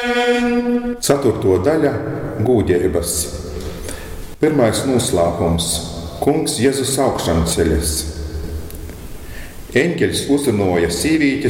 Ceturto daļa – gūdības. Pirmais noslēpums – Kungs Jēzus augšām ceļas. Eņģelis uzrunoja sīvīti